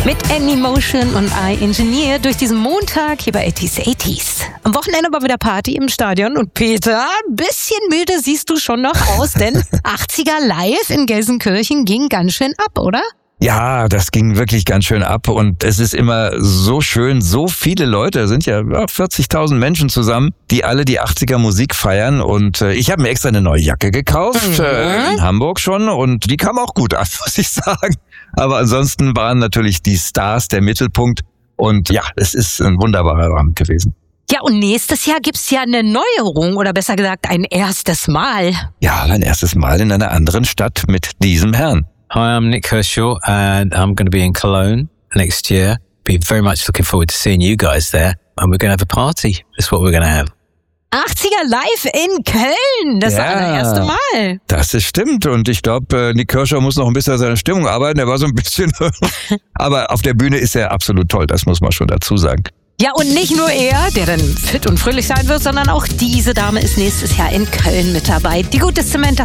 Mit Anymotion und I-Engineer durch diesen Montag hier bei 80s. Am Wochenende war wieder Party im Stadion und Peter, ein bisschen müde siehst du schon noch aus, denn 80er Live in Gelsenkirchen ging ganz schön ab, oder? Ja, das ging wirklich ganz schön ab und es ist immer so schön, so viele Leute, es sind ja 40.000 Menschen zusammen, die alle die 80er Musik feiern und ich habe mir extra eine neue Jacke gekauft, in Hamburg schon, und die kam auch gut an, muss ich sagen. Aber ansonsten waren natürlich die Stars der Mittelpunkt und ja, es ist ein wunderbarer Abend gewesen. Ja, und nächstes Jahr gibt's ja eine Neuerung oder besser gesagt ein erstes Mal. Ja, ein erstes Mal in einer anderen Stadt mit diesem Herrn. Hi, I'm Nick Kershaw and I'm going to be in Cologne next year. Be very much looking forward to seeing you guys there and we're going to have a party. That's what we're going to have. 80er Live in Köln, das allererste Mal. Das ist stimmt und ich glaube, Nick Kershaw muss noch ein bisschen an seiner Stimmung arbeiten. Er war so ein bisschen, aber auf der Bühne ist er absolut toll, das muss man schon dazu sagen. Ja, und nicht nur er, der dann fit und fröhlich sein wird, sondern auch diese Dame ist nächstes Jahr in Köln mit dabei. Die gute Samantha